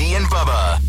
Jamie and Bubba.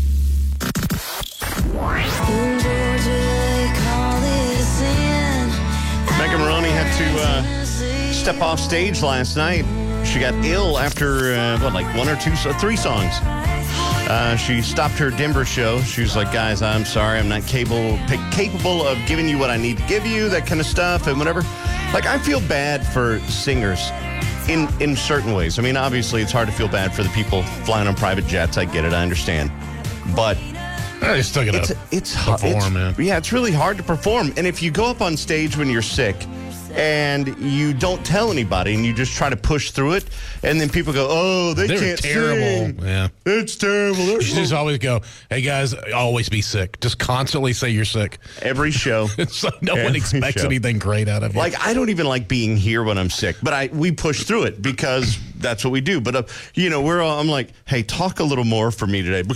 Megan Maroney had to step off stage last night. She got ill after, three songs. She stopped her Denver show. She was like, guys, I'm sorry. I'm not capable of giving you what I need to give you, that kind of stuff and whatever. Like, I feel bad for singers in certain ways. I mean, obviously, it's hard to feel bad for the people flying on private jets. I get it. I understand. But you still got to perform, man. Yeah, it's really hard to perform. And if you go up on stage when you're sick and you don't tell anybody and you just try to push through it, and then people go, oh, they can't terrible. sing. Yeah. It's terrible. You should just always go, hey, guys, always be sick. Just constantly say you're sick. Every show. So no one expects anything great out of you. Like, I don't even like being here when I'm sick, but we push through it because that's what we do. But, I'm like, hey, talk a little more for me today.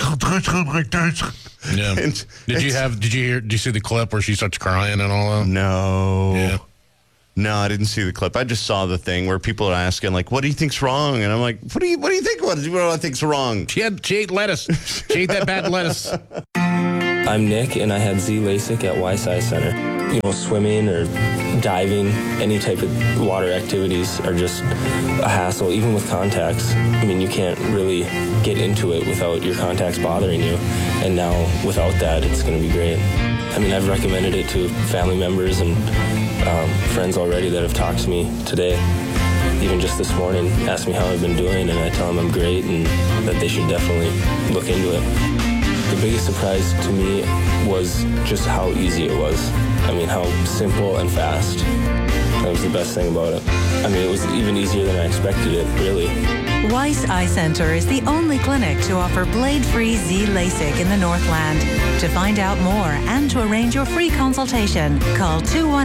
Yeah. Did you see the clip where she starts crying and all that? No. Yeah. No, I didn't see the clip. I just saw the thing where people are asking, like, what do you think's wrong? And I'm like, what do you think? What do I think's wrong? She ate lettuce. She ate that bad lettuce. I'm Nick, and I had Z LASIK at Weiss Eye Center. Swimming or diving, any type of water activities are just a hassle, even with contacts. I mean, you can't really get into it without your contacts bothering you. And now, without that, it's going to be great. I mean, I've recommended it to family members and friends already that have talked to me today. Even just this morning, asked me how I've been doing, and I tell them I'm great and that they should definitely look into it. The biggest surprise to me was just how easy it was. I mean, how simple and fast. That was the best thing about it. I mean, it was even easier than I expected it, really. Weiss Eye Center is the only clinic to offer blade-free Z LASIK in the Northland. To find out more and to arrange your free consultation, call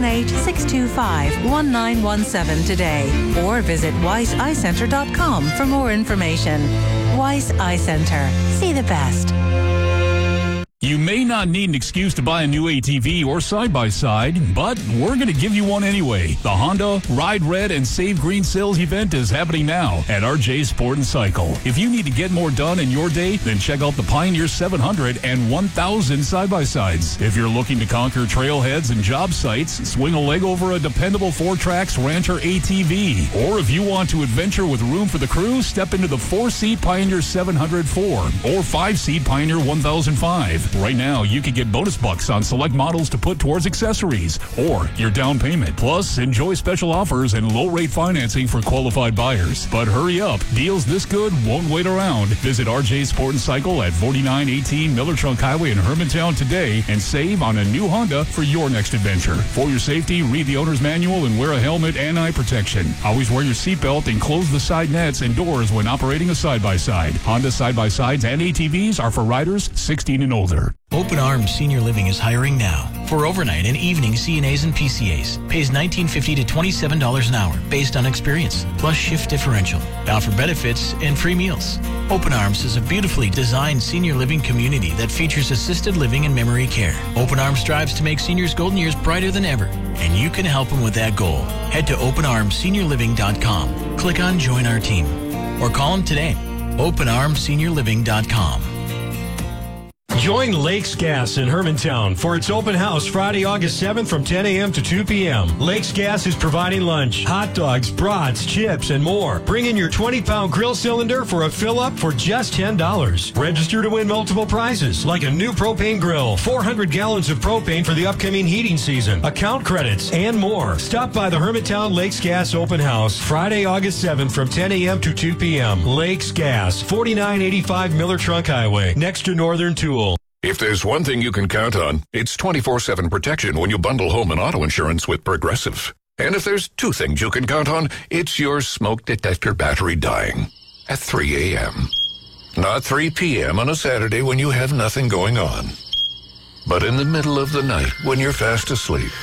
218-625-1917 today or visit weisseyecenter.com for more information. Weiss Eye Center. See the best. You may not need an excuse to buy a new ATV or side-by-side, but we're going to give you one anyway. The Honda Ride Red and Save Green sales event is happening now at RJ Sport & Cycle. If you need to get more done in your day, then check out the Pioneer 700 and 1000 side-by-sides. If you're looking to conquer trailheads and job sites, swing a leg over a dependable 4Trax Rancher ATV. Or if you want to adventure with room for the crew, step into the 4-seat Pioneer 704 or 5-seat Pioneer 1005. Right now, you can get bonus bucks on select models to put towards accessories or your down payment. Plus, enjoy special offers and low-rate financing for qualified buyers. But hurry up. Deals this good won't wait around. Visit RJ Sport & Cycle at 4918 Miller Trunk Highway in Hermantown today and save on a new Honda for your next adventure. For your safety, read the owner's manual and wear a helmet and eye protection. Always wear your seatbelt and close the side nets and doors when operating a side-by-side. Honda side-by-sides and ATVs are for riders 16 and older. Open Arms Senior Living is hiring now for overnight and evening CNAs and PCAs. Pays $19.50 to $27 an hour based on experience, plus shift differential. They offer benefits and free meals. Open Arms is a beautifully designed senior living community that features assisted living and memory care. Open Arms strives to make seniors' golden years brighter than ever, and you can help them with that goal. Head to openarmseniorliving.com. Click on Join Our Team or call them today. openarmseniorliving.com. Join Lakes Gas in Hermantown for its open house Friday, August 7th from 10 a.m. to 2 p.m. Lakes Gas is providing lunch, hot dogs, brats, chips, and more. Bring in your 20-pound grill cylinder for a fill-up for just $10. Register to win multiple prizes, like a new propane grill, 400 gallons of propane for the upcoming heating season, account credits, and more. Stop by the Hermantown Lakes Gas open house Friday, August 7th from 10 a.m. to 2 p.m. Lakes Gas, 4985 Miller Trunk Highway, next to Northern Tool. If there's one thing you can count on, it's 24/7 protection when you bundle home and auto insurance with Progressive. And if there's two things you can count on, it's your smoke detector battery dying at 3 a.m. Not 3 p.m. on a Saturday when you have nothing going on, but in the middle of the night when you're fast asleep.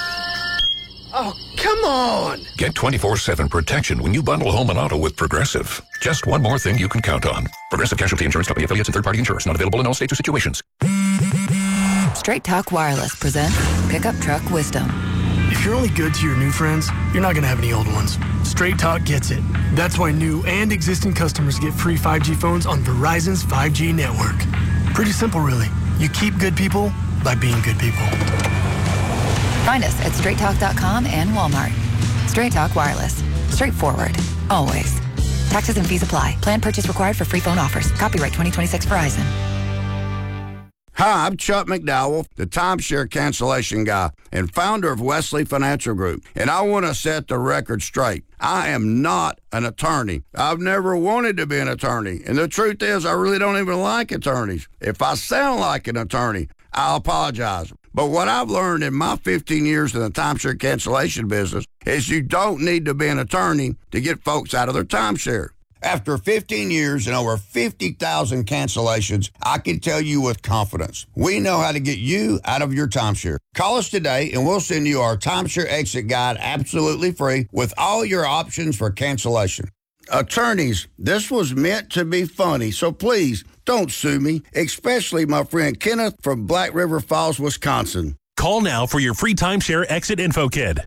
Oh, come on! Get 24/7 protection when you bundle home and auto with Progressive. Just one more thing you can count on. Progressive Casualty Insurance Company affiliates and third-party insurers. Not available in all states or situations. Straight Talk Wireless presents Pickup Truck Wisdom. If you're only good to your new friends, you're not going to have any old ones. Straight Talk gets it. That's why new and existing customers get free 5G phones on Verizon's 5G network. Pretty simple, really. You keep good people by being good people. Find us at straighttalk.com and Walmart. Straight Talk Wireless. Straightforward. Always. Taxes and fees apply. Plan purchase required for free phone offers. Copyright 2026 Verizon. Hi, I'm Chuck McDowell, the timeshare cancellation guy and founder of Wesley Financial Group. And I want to set the record straight. I am not an attorney. I've never wanted to be an attorney. And the truth is, I really don't even like attorneys. If I sound like an attorney, I'll apologize. But what I've learned in my 15 years in the timeshare cancellation business is you don't need to be an attorney to get folks out of their timeshare. After 15 years and over 50,000 cancellations, I can tell you with confidence, we know how to get you out of your timeshare. Call us today and we'll send you our timeshare exit guide absolutely free with all your options for cancellation. Attorneys, this was meant to be funny, so please don't sue me, especially my friend Kenneth from Black River Falls, Wisconsin. Call now for your free timeshare exit info kit.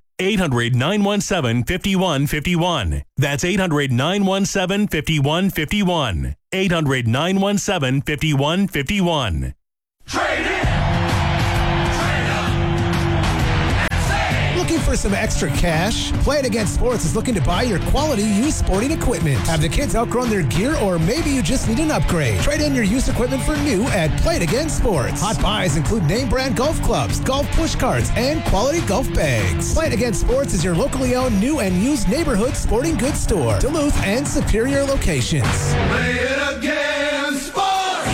800-917-5151. That's 800-917-5151. 800-917-5151. Trade in! Looking for some extra cash? Play It Again Sports is looking to buy your quality used sporting equipment. Have the kids outgrown their gear, or maybe you just need an upgrade? Trade in your used equipment for new at Play It Again Sports. Hot buys include name brand golf clubs, golf push carts, and quality golf bags. Play It Again Sports is your locally owned new and used neighborhood sporting goods store. Duluth and Superior locations. Play It Again Sports!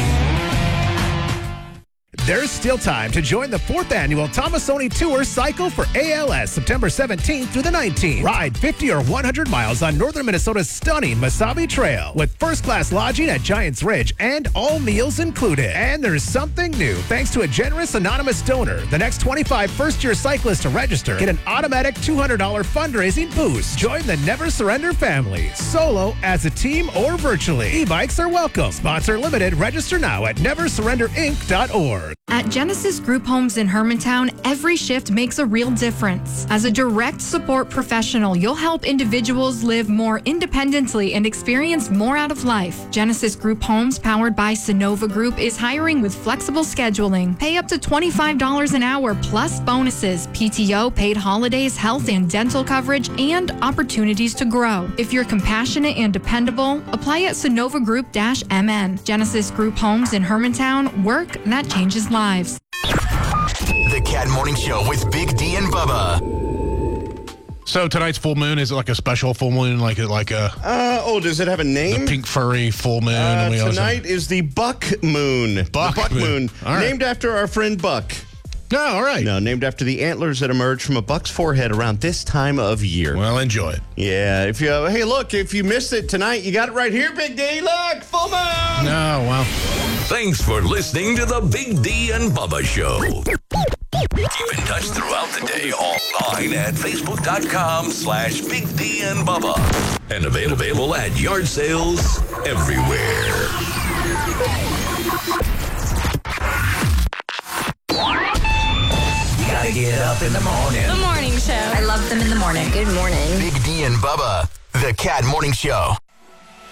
There's still time to join the 4th annual Tomasoni Tour Cycle for ALS, September 17th through the 19th. Ride 50 or 100 miles on northern Minnesota's stunning Mesabi Trail with first-class lodging at Giants Ridge and all meals included. And there's something new. Thanks to a generous anonymous donor, the next 25 first-year cyclists to register get an automatic $200 fundraising boost. Join the Never Surrender family, solo, as a team, or virtually. E-bikes are welcome. Sponsor limited. Register now at neversurrenderinc.org. At Genesis Group Homes in Hermantown, every shift makes a real difference. As a direct support professional, you'll help individuals live more independently and experience more out of life. Genesis Group Homes, powered by Sonova Group, is hiring with flexible scheduling. Pay up to $25 an hour plus bonuses, PTO, paid holidays, health and dental coverage, and opportunities to grow. If you're compassionate and dependable, apply at SonovaGroup-MN. Genesis Group Homes in Hermantown, work that changes lives. The Cat Morning Show with Big D and Bubba. So tonight's full moon, is it like a special full moon, like a? Does it have a name? The pink furry full moon. Tonight is the Buck Moon. Buck Moon. All right. Named after our friend Buck. No, all right. No, named after the antlers that emerge from a buck's forehead around this time of year. Well, enjoy it. Yeah. If you missed it tonight, you got it right here, Big D. Look, full moon. No, well. Thanks for listening to the Big D and Bubba Show. Keep in touch throughout the day online at Facebook.com/Big D and Bubba. And available at yard sales everywhere. Gotta get up in the morning. The morning show. I love them in the morning. Good morning. Big D and Bubba, the Cat Morning Show.